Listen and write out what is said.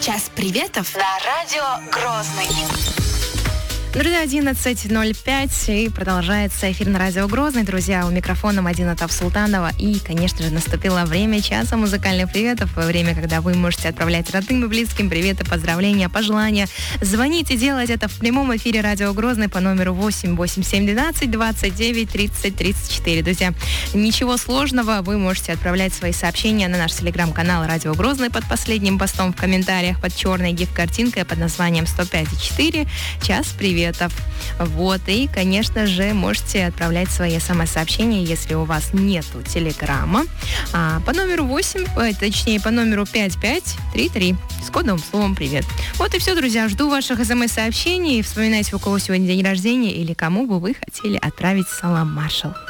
Час приветов на радио Грозный. Друзья, 11:05, и продолжается эфир на радио Грозный. Друзья, у микрофона Мадина Тавсултанова. И, конечно же, наступило время часа музыкальных приветов. Время, когда вы можете отправлять родным и близким приветы, поздравления, пожелания. Звоните, делать это в прямом эфире радио Грозный по номеру 88712 29 30 34. Друзья, ничего сложного. Вы можете отправлять свои сообщения на наш телеграм-канал радио Грозный под последним постом в комментариях под черной гиф-картинкой под названием 105,4. Час приветов. Вот, и, конечно же, можете отправлять свои смс-сообщения, если у вас нету телеграмма, по номеру по номеру 5533 с кодовым словом «Привет». Вот и все, друзья, жду ваших смс-сообщений. Вспоминайте, у кого сегодня день рождения или кому бы вы хотели отправить салам, маршал.